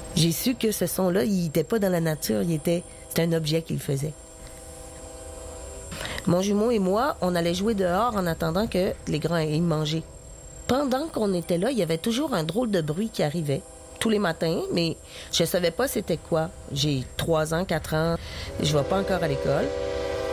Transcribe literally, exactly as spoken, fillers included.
J'ai su que ce son-là, il n'était pas dans la nature, il était, c'était un objet qu'il faisait. Mon jumeau et moi, on allait jouer dehors en attendant que les grands aillent manger. Pendant qu'on était là, il y avait toujours un drôle de bruit qui arrivait, tous les matins, mais je savais pas c'était quoi. J'ai trois ans, quatre ans, je vais pas encore à l'école.